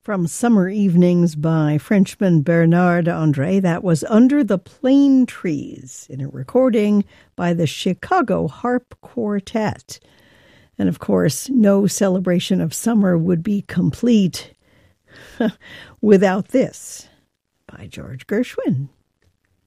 From Summer Evenings by Frenchman Bernard Andre, that was Under the Plane Trees, in a recording by the Chicago Harp Quartet. And of course, no celebration of summer would be complete without this, by George Gershwin.